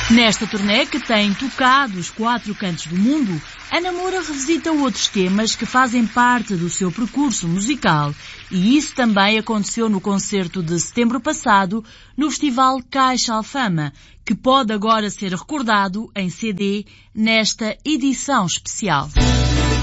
Nesta turnê, que tem tocado os 4 cantos do mundo, Ana Moura revisita outros temas que fazem parte do seu percurso musical. E isso também aconteceu no concerto de setembro passado, no Festival Caixa Alfama, que pode agora ser recordado em CD nesta edição especial.